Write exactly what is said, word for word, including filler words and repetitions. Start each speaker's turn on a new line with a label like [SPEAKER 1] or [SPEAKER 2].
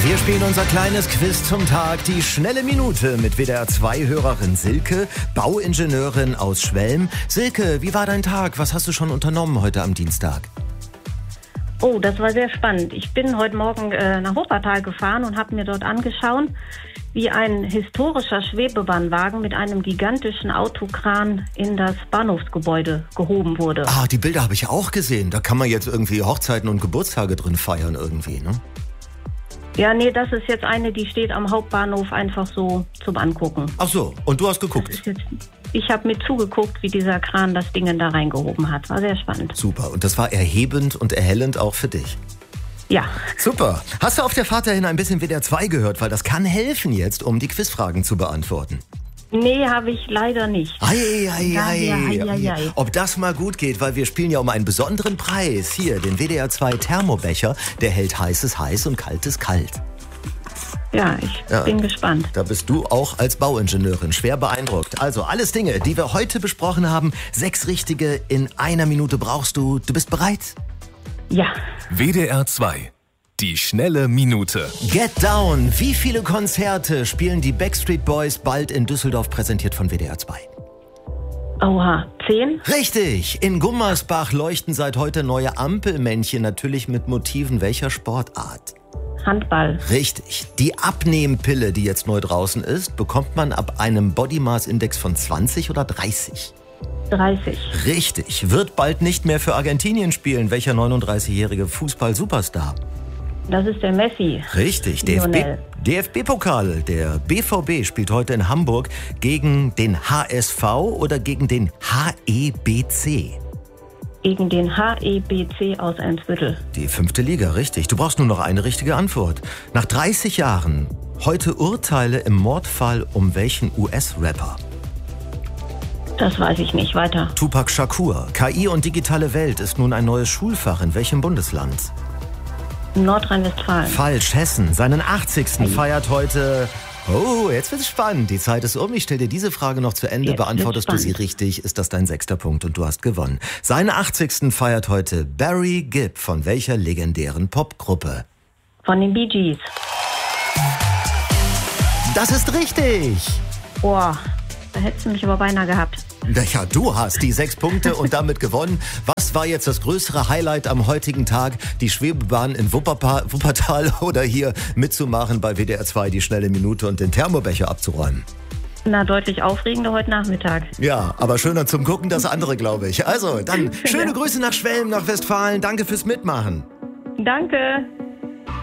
[SPEAKER 1] Wir spielen unser kleines Quiz zum Tag, die schnelle Minute mit W D R zwei Hörerin Silke, Bauingenieurin aus Schwelm. Silke, wie war dein Tag? Was hast du schon unternommen heute am Dienstag?
[SPEAKER 2] Oh, das war sehr spannend. Ich bin heute Morgen äh, nach Wuppertal gefahren und habe mir dort angeschaut, wie ein historischer Schwebebahnwagen mit einem gigantischen Autokran in das Bahnhofsgebäude gehoben wurde.
[SPEAKER 1] Ah, die Bilder habe ich auch gesehen. Da kann man jetzt irgendwie Hochzeiten und Geburtstage drin feiern irgendwie, ne?
[SPEAKER 2] Ja, nee, das ist jetzt eine, die steht am Hauptbahnhof einfach so zum Angucken.
[SPEAKER 1] Ach so, und du hast geguckt?
[SPEAKER 2] Das ist jetzt, ich habe mit zugeguckt, wie dieser Kran das Ding da reingehoben hat. War sehr spannend.
[SPEAKER 1] Super, und das war erhebend und erhellend auch für dich.
[SPEAKER 2] Ja.
[SPEAKER 1] Super. Hast du auf der Fahrt dahin ein bisschen W D R zwei gehört? Weil das kann helfen jetzt, um die Quizfragen zu beantworten.
[SPEAKER 2] Nee, habe ich leider nicht.
[SPEAKER 1] Ei, ei,
[SPEAKER 2] Ja,
[SPEAKER 1] ei,
[SPEAKER 2] ja, ei, ei, ei.
[SPEAKER 1] Ob das mal gut geht, weil wir spielen ja um einen besonderen Preis. Hier, den W D R zwei Thermobecher, der hält heißes heiß und kaltes kalt.
[SPEAKER 2] Ja, ich
[SPEAKER 1] Ja.
[SPEAKER 2] bin gespannt.
[SPEAKER 1] Da bist du auch als Bauingenieurin schwer beeindruckt. Also alles Dinge, die wir heute besprochen haben. Sechs richtige in einer Minute brauchst du. Du bist bereit?
[SPEAKER 2] Ja.
[SPEAKER 3] W D R zwei. Die schnelle Minute.
[SPEAKER 1] Get Down. Wie viele Konzerte spielen die Backstreet Boys bald in Düsseldorf, präsentiert von W D R zwei?
[SPEAKER 2] Oha, zehn?
[SPEAKER 1] Richtig. In Gummersbach leuchten seit heute neue Ampelmännchen, natürlich mit Motiven welcher Sportart?
[SPEAKER 2] Handball.
[SPEAKER 1] Richtig. Die Abnehmpille, die jetzt neu draußen ist, bekommt man ab einem Body Mass Index von zwanzig oder dreißig?
[SPEAKER 2] dreißig.
[SPEAKER 1] Richtig. Wird bald nicht mehr für Argentinien spielen. Welcher neununddreißigjährige Fußball-Superstar?
[SPEAKER 2] Das ist der Messi.
[SPEAKER 1] Richtig. D F B,
[SPEAKER 2] Lionel.
[SPEAKER 1] D F B-Pokal. Der B V B spielt heute in Hamburg gegen den H S V oder gegen den H E B C?
[SPEAKER 2] Gegen den H E B C aus Eimsbüttel.
[SPEAKER 1] Die fünfte Liga, richtig. Du brauchst nur noch eine richtige Antwort. Nach dreißig Jahren, heute Urteile im Mordfall um welchen U S-Rapper?
[SPEAKER 2] Das weiß ich nicht. Weiter.
[SPEAKER 1] Tupac Shakur. K I und digitale Welt ist nun ein neues Schulfach. In welchem Bundesland?
[SPEAKER 2] Nordrhein-Westfalen.
[SPEAKER 1] Falsch, Hessen. Seinen achtzigsten feiert heute... Oh, jetzt wird's spannend. Die Zeit ist um. Ich stelle dir diese Frage noch zu Ende.
[SPEAKER 2] Jetzt
[SPEAKER 1] Beantwortest du
[SPEAKER 2] wird's
[SPEAKER 1] sie
[SPEAKER 2] spannend.
[SPEAKER 1] richtig, ist das dein sechster Punkt und du hast gewonnen. Seinen achtzigsten feiert heute Barry Gibb. Von welcher legendären Popgruppe?
[SPEAKER 2] Von den Bee Gees.
[SPEAKER 1] Das ist richtig.
[SPEAKER 2] Boah, da hättest du mich aber beinahe gehabt.
[SPEAKER 1] Na ja, du hast die sechs Punkte und damit gewonnen. Was war jetzt das größere Highlight am heutigen Tag? Die Schwebebahn in Wupperpa- Wuppertal oder hier mitzumachen bei W D R zwei die schnelle Minute und den Thermobecher abzuräumen?
[SPEAKER 2] Na, deutlich aufregender heute Nachmittag.
[SPEAKER 1] Ja, aber schöner zum Gucken das andere, glaube ich. Also, dann schöne Grüße nach Schwelm, nach Westfalen. Danke fürs Mitmachen.
[SPEAKER 2] Danke.